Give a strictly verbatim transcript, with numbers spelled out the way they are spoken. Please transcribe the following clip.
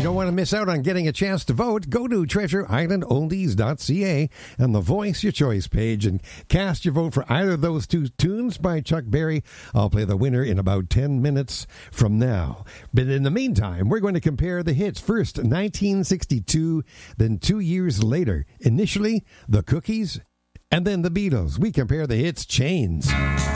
You don't want to miss out on getting a chance to vote. Go to treasure island oldies dot c a and the Voice Your Choice page and cast your vote for either of those two tunes by Chuck Berry. I'll play the winner in about ten minutes from now. But in the meantime, we're going to compare the hits. First, nineteen sixty-two, then two years later. Initially, the Cookies, and then the Beatles. We compare the hits Chains.